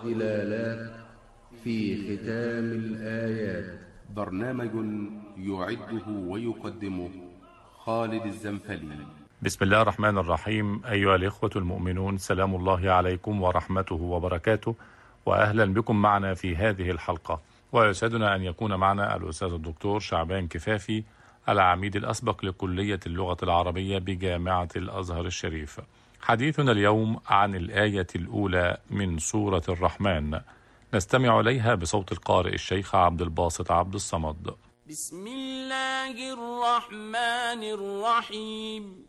ظلالات في ختام الآيات. برنامج يعده ويقدمه خالد الزنفلي. بسم الله الرحمن الرحيم. أيها الإخوة المؤمنون، سلام الله عليكم ورحمته وبركاته، وأهلا بكم معنا في هذه الحلقة. ويسعدنا أن يكون معنا الأستاذ الدكتور شعبان كفافي، العميد الأسبق لكلية اللغة العربية بجامعة الأزهر الشريف. حديثنا اليوم عن الآية الأولى من سورة الرحمن، نستمع إليها بصوت القارئ الشيخ عبد الباسط عبد الصمد. بسم الله الرحمن الرحيم.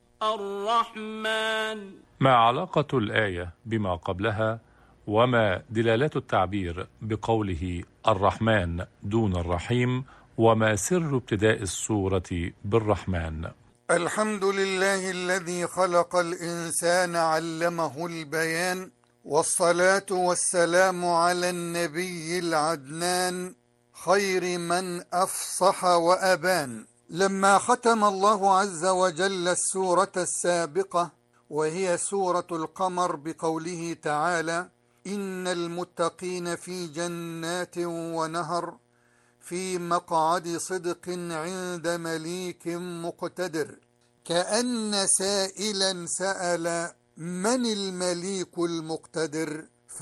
الرحمن. ما علاقة الآية بما قبلها، وما دلالات التعبير بقوله الرحمن دون الرحيم، وما سر ابتداء السورة بالرحمن؟ الحمد لله الذي خلق الإنسان علمه البيان، والصلاة والسلام على النبي العدنان خير من أفصح وأبان. لما ختم الله عز وجل السورة السابقة وهي سورة القمر بقوله تعالى: إن المتقين في جنات ونهر في مقعد صدق عند مليك مقتدر، كأن سائلا سأل من المليك المقتدر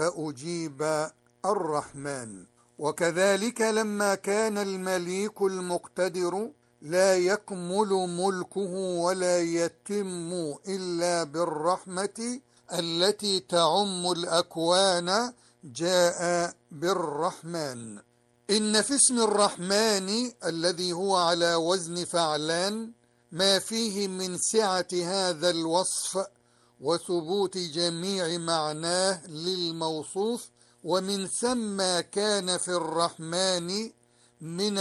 فأجيب الرحمن. وكذلك لما كان المليك المقتدر لا يكمل ملكه ولا يتم إلا بالرحمة التي تعم الأكوان، جاء بالرحمن. إن في اسم الرحمن الذي هو على وزن فعلان ما فيه من سعة هذا الوصف وثبوت جميع معناه للموصوف، ومن ثم كان في الرحمن من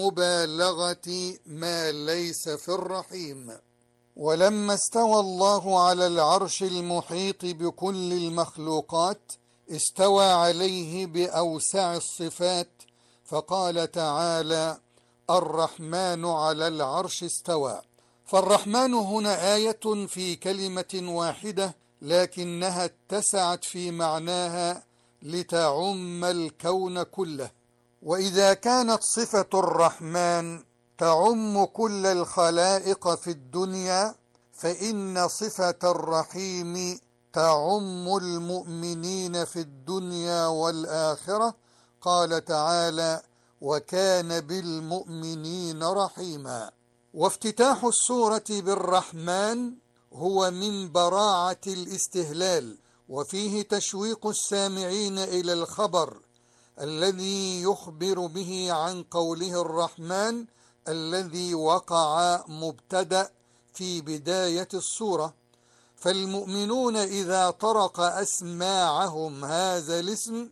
المبالغة ما ليس في الرحيم. ولما استوى الله على العرش المحيط بكل المخلوقات استوى عليه بأوسع الصفات، فقال تعالى: الرحمن على العرش استوى. فالرحمن هنا آية في كلمة واحدة، لكنها اتسعت في معناها لتعم الكون كله. وإذا كانت صفة الرحمن تعم كل الخلائق في الدنيا، فإن صفة الرحيم تعم المؤمنين في الدنيا والآخرة. قال تعالى: وكان بالمؤمنين رحيما. وافتتاح السورة بالرحمن هو من براعة الاستهلال، وفيه تشويق السامعين إلى الخبر الذي يخبر به عن قوله الرحمن الذي وقع مبتدأ في بداية السورة. فالمؤمنون إذا طرق أسماعهم هذا الاسم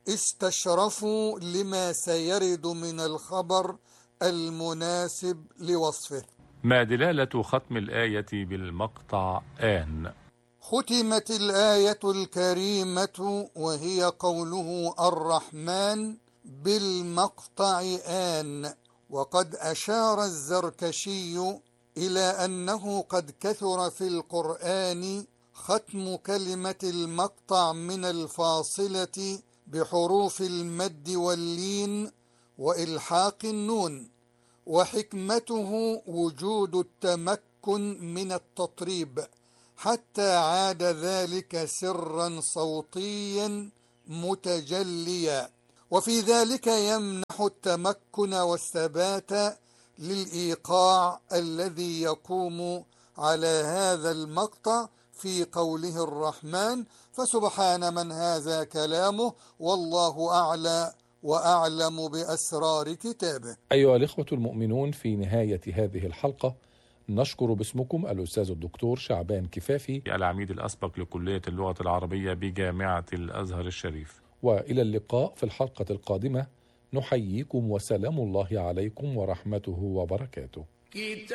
استشرفوا لما سيرد من الخبر المناسب لوصفه. ما دلالة ختم الآية بالمقطع آن؟ ختمت الآية الكريمة وهي قوله الرحمن بالمقطع آن. وقد أشار الزركشي إلى أنه قد كثر في القرآن ختم كلمة المقطع من الفاصلة بحروف المد واللين وإلحاق النون، وحكمته وجود التمكن من التطريب حتى عاد ذلك سرا صوتيا متجليا، وفي ذلك يمنح التمكن والثبات للإيقاع الذي يقوم على هذا المقطع في قوله الرحمن. فسبحان من هذا كلامه، والله أعلى وأعلم بأسرار كتابه. أيها الإخوة المؤمنون، في نهاية هذه الحلقة نشكر باسمكم الأستاذ الدكتور شعبان كفافي، العميد الأسبق لكلية اللغة العربية بجامعة الأزهر الشريف. وإلى اللقاء في الحلقة القادمة، نحييكم وسلام الله عليكم ورحمته وبركاته.